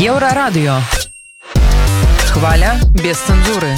Еўрарадыё. Хваля без цэнзуры.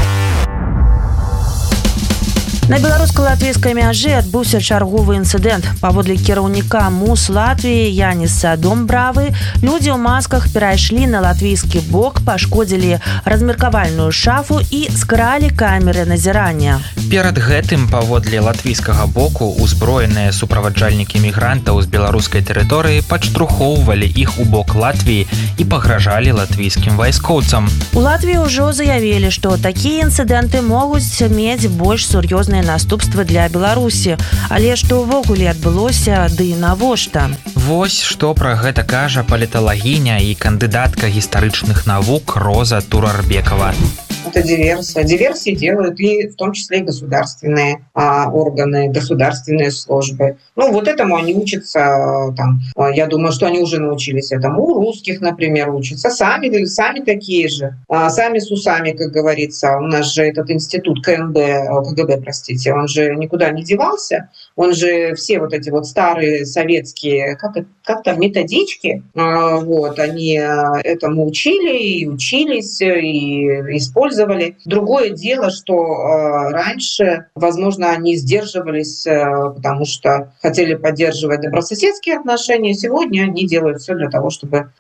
На беларуска-латвійскай мяжы адбыўся чарговы інцыдэнт. Паводле кіраўніка МУС Латвіі Яніса Домбравы, людзі ў масках перайшлі на латвійскі бок, пашкодзілі размеркавальную шафу і скралі камеры назірання. Перад гэтым, паводле латвійскага боку, узброеныя суправаджальнікі мігрантаў з беларускай тэрыторыі падштурхоўвалі іх у бок Латвіі і пагражалі латвійскім вайскоўцам. У Латвіі ўжо заявілі, што такія інцыдэнты могуць мець больш сур'ёзныя наступствы для Беларусі. Але што ўвогуле адбылося, ды навошта? Вось што пра гэта кажа паліталагіня і кандыдатка гістарычных навук Роза Турарбекова. Это диверсия. Диверсии делают и в том числе и государственные органы, государственные службы. Ну, вот этому они учатся, там, я думаю, что они уже научились этому. У русских, например, учатся. Сами такие же. Сами с усами, как говорится. У нас же этот институт КГБ, простите, он же никуда не девался. Он же все вот эти вот старые советские, как-то методички, вот, они этому учили и учились, и использовали. Другое дело, что раньше, возможно, они сдерживались, потому что хотели поддерживать добрососедские отношения. Сегодня они делают все для того, чтобы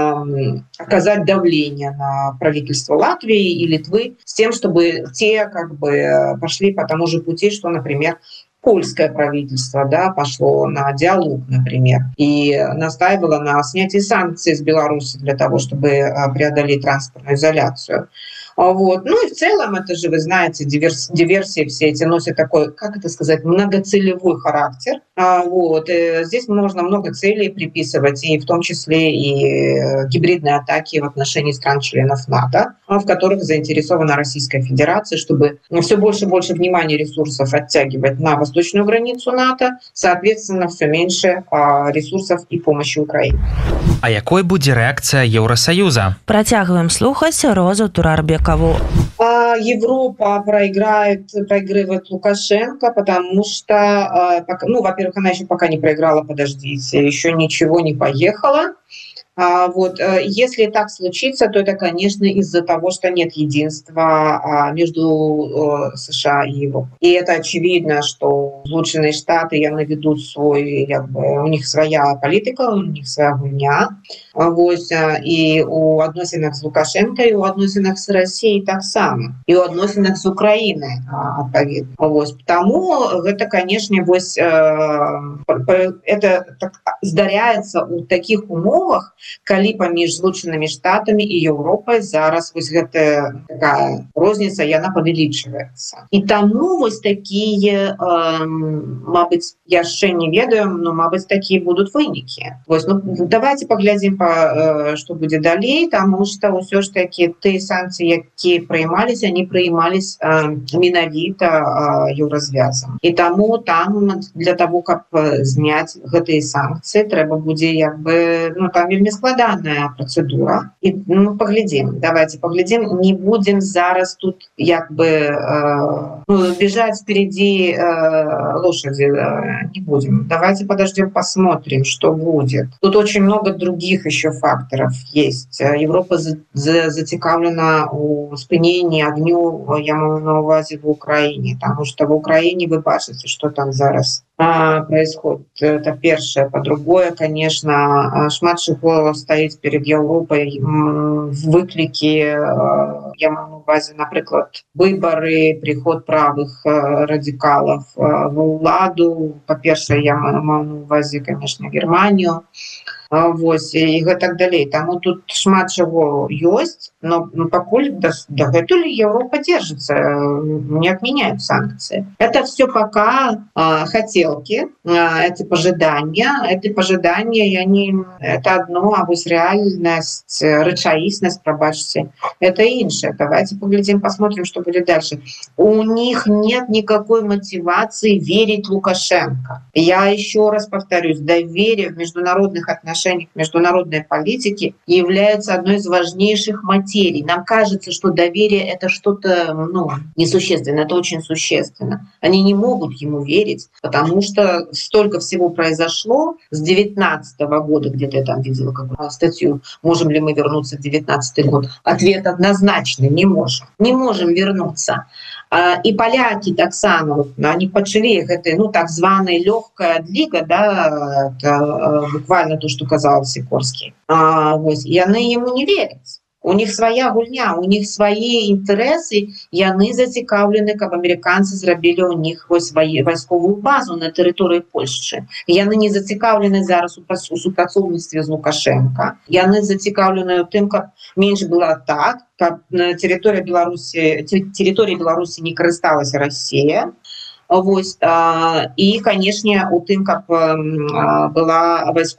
оказать давление на правительство Латвии и Литвы с тем, чтобы те как бы пошли по тому же пути, что, например, польское правительство, да, пошло на диалог, например, и настаивало на снятии санкций с Беларуси для того, чтобы преодолеть транспортную изоляцию. Вот. Ну и в целом это же, вы знаете, диверсии все эти носят такой, как это сказать, многоцелевой характер. Вот. И здесь можно много целей приписывать, и в том числе и гибридные атаки в отношении стран-членов НАТО, в которых заинтересована Российская Федерация, чтобы все больше и больше внимания и ресурсов оттягивать на восточную границу НАТО, соответственно, все меньше ресурсов и помощи Украине. А якой будзе рэакцыя Еўрасаюза? Працягваем слухаць Розу Турарбекову. Европа проигрывает Лукашенко, потому что, ну, во-первых, она еще пока не проиграла, подождите, еще ничего не поехала. Вот. Если так случится, то это, конечно, из-за того, что нет единства между США и Европой. И это очевидно, что Соединенные Штаты явно ведут свой, у них своя политика, у них своя гульня. Вот. И у адносінах з Лукашенко, і у адносінах з Россией так само. І у адносінах з Украиной, адпаведна. Вот. Потому это, конечно, это так здаряецца у таких умовах, калі паміж Злучанымі Штатамі і Еўропай зараз вось гэтая такая розніца, яна павялічваецца. І таму вось такія, мабыць, яшчэ не ведаем, но, мабыць, такія будуць вынікі. Вось, ну, давайте паглядзім, што будзе далей, таму што ўсё ж такі тыя санкцыі, якія прыймаліся, они прыймались менавіта еўразвязам. І таму там для того, каб зняць гэтыя санкцыі, трэба будзе, ну, там вельмі складаная процедура. И ну, поглядим, давайте поглядим. Не будем зараз тут бежать впереди лошади. Не будем. Давайте подождем, посмотрим, что будет. Тут очень много других еще факторов есть. Европа зацікавлена у спыненні огню, я маю на увазе в Украине, потому что в Украине вы бачите, что там зараз происходит. Это первое. По-другое, конечно, шмат чего стоит перед Европой выклики, я маю на увазе, например, выборы, приход правых радикалов в уладу. По-перше, я маю на увазе, конечно, Германию. Вось, і гэтак далей. Таму тут шмат чаго ёсць, но пакуль дагэтуль Европа держится, не отменяют санкции. Это все пока хотелки, это пожидания, это одно, а вось реальность, рэчаіснасць, пробачьте, это инше. Давайте поглядим, посмотрим, что будет дальше. У них нет никакой мотивации верить Лукашенко. Я еще раз повторюсь, доверие в международных отношениях отношениях международной политики является одной из важнейших материй. Нам кажется, что доверие — это что-то несущественное, это очень существенно. Они не могут ему верить, потому что столько всего произошло с 19 года, где-то я там видела какую-то статью, можем ли мы вернуться в 19 год. Ответ однозначный: не можем. Не можем вернуться. И поляки так само, они пачалі гэтай так званой легкой адліга, да, это буквально то, что казал Сикорский. Яны ему не верят. У них своя гульня, у них свои интересы, яны зацікаўлены, каб американцы зрабілі у них вайсковую базу на тэрыторыі Польшчы. Яны не зацікаўлены зараз у супрацоўніцтве з Лукашенко. Яны зацікаўлены у тым, каб менш было так, каб на тэрыторыі Беларусі не карысталася Россия. І, канешне, у тым, каб была